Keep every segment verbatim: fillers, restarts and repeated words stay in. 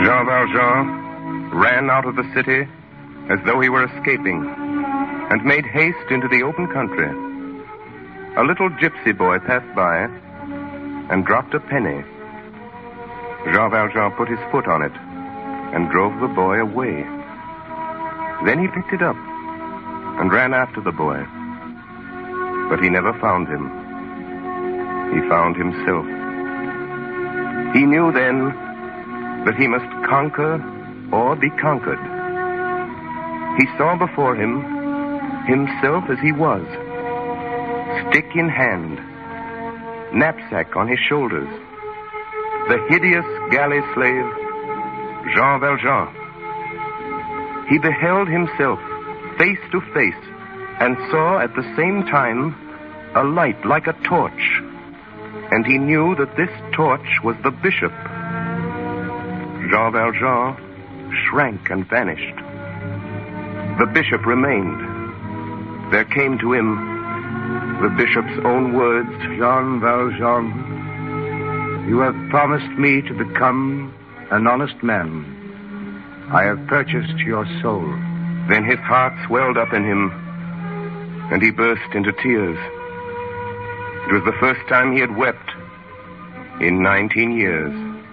Jean Valjean ran out of the city as though he were escaping and made haste into the open country. A little gypsy boy passed by and dropped a penny. Jean Valjean put his foot on it and drove the boy away. Then he picked it up and ran after the boy. But he never found him. He found himself. He knew then that he must conquer or be conquered. He saw before him himself as he was, stick in hand, knapsack on his shoulders, the hideous galley slave, Jean Valjean. He beheld himself face to face and saw at the same time a light like a torch, and he knew that this torch was the bishop. Jean Valjean shrank and vanished. The bishop remained. There came to him the bishop's own words. Jean Valjean, you have promised me to become an honest man. I have purchased your soul. Then his heart swelled up in him, and he burst into tears. It was the first time he had wept in nineteen years.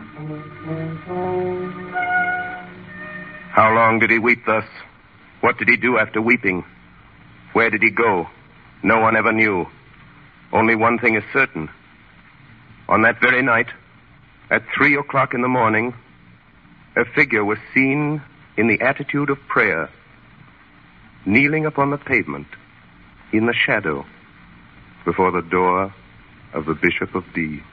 How long did he weep thus? What did he do after weeping? Where did he go? No one ever knew. Only one thing is certain. On that very night, at three o'clock in the morning, a figure was seen in the attitude of prayer, kneeling upon the pavement, in the shadow, before the door of the Bishop of D.